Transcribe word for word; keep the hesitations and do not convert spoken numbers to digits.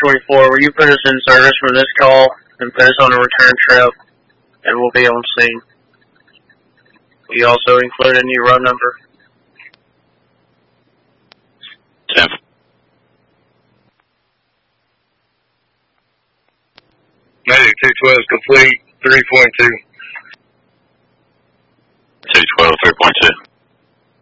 twenty-four, will you put us in service for this call and put us on a return trip, and we'll be on scene. Will you also include a new run number? ten. Medic two twelve is complete, three point two. two twelve, three point two.